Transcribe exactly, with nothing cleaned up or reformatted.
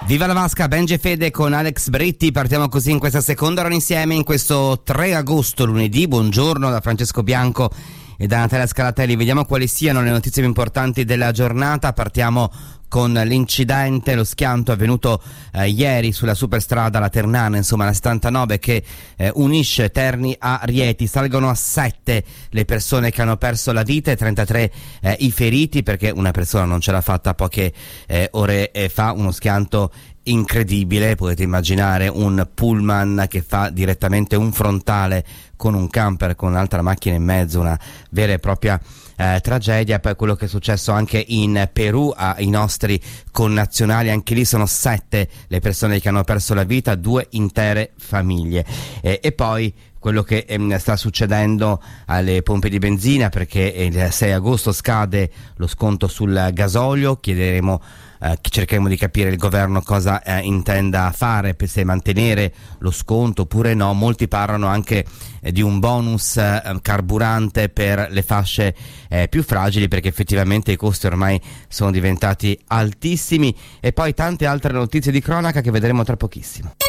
Viva la Vasca, Benji e Fede con Alex Britti. Partiamo così in questa seconda ora insieme in questo tre agosto, lunedì. Buongiorno da Francesco Bianco e da Natalia Scalatelli. Vediamo quali siano le notizie più importanti della giornata. Partiamo con l'incidente, lo schianto avvenuto eh, ieri sulla superstrada La Ternana, insomma la settantanove, che eh, unisce Terni a Rieti. Salgono a sette le persone che hanno perso la vita e trentatré eh, i feriti, perché una persona non ce l'ha fatta poche eh, ore eh, fa. Uno schianto incredibile, potete immaginare un pullman che fa direttamente un frontale con un camper, con un'altra macchina in mezzo, una vera e propria eh, tragedia. Poi quello che è successo anche in Perù ai nostri connazionali, anche lì sono sette le persone che hanno perso la vita, due intere famiglie. Eh, e poi quello che ehm, sta succedendo alle pompe di benzina, perché il sei agosto scade lo sconto sul gasolio. Chiederemo Uh, cercheremo di capire il governo cosa uh, intenda fare, per se mantenere lo sconto oppure no. Molti parlano anche eh, di un bonus uh, carburante per le fasce eh, più fragili, perché effettivamente i costi ormai sono diventati altissimi. E poi tante altre notizie di cronaca che vedremo tra pochissimo.